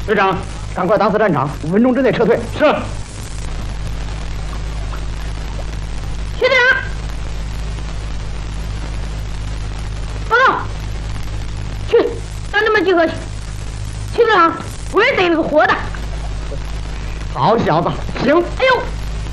队长，赶快当次战场，5分钟之内撤退。是。 徐队长，报告。去，让他们集合去。徐队长，我也逮了个活的。 好小子，行。 哎呦，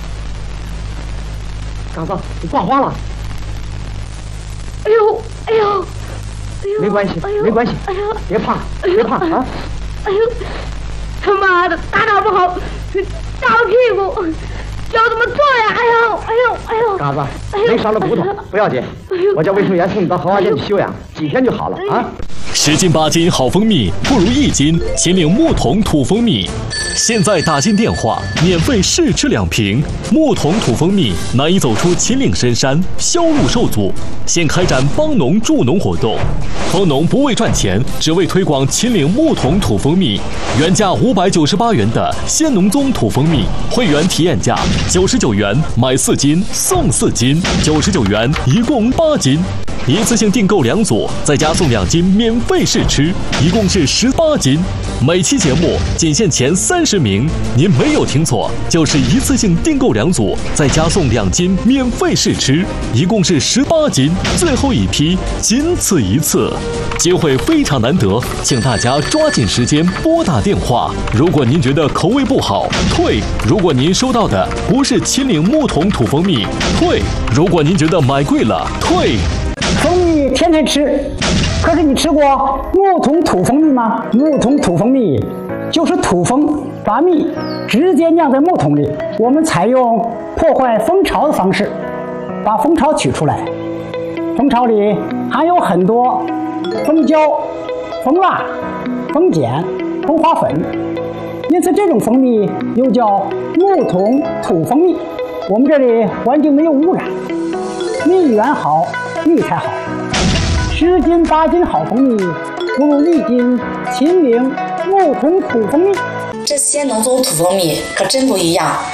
嘎子，你挂花了。 哎呦，哎呦，哎呦， 没关系，没关系， 哎呦， 别怕，别怕啊！ 哎呦，他妈的，打打不好，打我屁股，脚怎么做呀？哎呦，哎呦，哎呦！ 嘎子，没伤了骨头，不要紧，我叫卫生员送你到荷花店去休养，几天就好了啊。 10斤8斤好蜂蜜，不如1斤秦岭木桶土蜂蜜。现在打进电话，免费试吃2瓶。木桶土蜂蜜难以走出秦岭深山，销路受阻，现开展帮农助农活动。蜂农不为赚钱，只为推广秦岭木桶土蜂蜜。原价598元的鲜农宗土蜂蜜，会员体验价99元，买4斤送4斤，99元一共8斤。一次性订购2组，再加送2斤免费试吃，一共是18斤。每期节目仅限前30名，您没有听错，就是一次性订购2组，再加送2斤免费试吃，一共是18斤。最后一批，仅此一次，机会非常难得，请大家抓紧时间拨打电话。如果您觉得口味不好，退；如果您收到的不是秦岭木桶土蜂蜜，退；如果您觉得买贵了，退。 蜂蜜天天吃，可是你吃过木桶土蜂蜜吗？木桶土蜂蜜就是土蜂把蜜直接酿在木桶里，我们采用破坏蜂巢的方式，把蜂巢取出来。蜂巢里含有很多蜂胶、蜂蜡、蜂碱、蜂花粉，因此这种蜂蜜又叫木桶土蜂蜜。我们这里环境没有污染，蜜源好，蜜才好。10斤8斤好蜂蜜，不如1斤秦岭木桶土蜂蜜。 这鲜农宗土蜂蜜可真不一样。